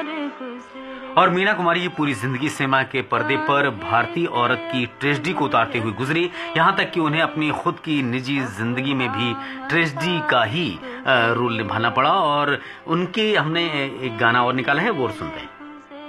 और मीना कुमारी की पूरी जिंदगी सिनेमा के पर्दे पर भारतीय औरत की ट्रेजेडी को उतारते हुए गुजरी, यहाँ तक कि उन्हें अपनी खुद की निजी जिंदगी में भी ट्रेजेडी का ही रोल निभाना पड़ा। और उनके हमने एक गाना और निकाला है, वो सुनते हैं।